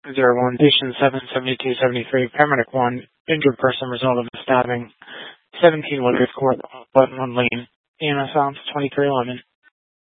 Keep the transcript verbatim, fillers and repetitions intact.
zero one, patient seven seventy-two seventy-three, paramedic one, injured person result of a stabbing, seventeen Woodruff Court, Button one Lane, E M S ounce twenty-three eleven.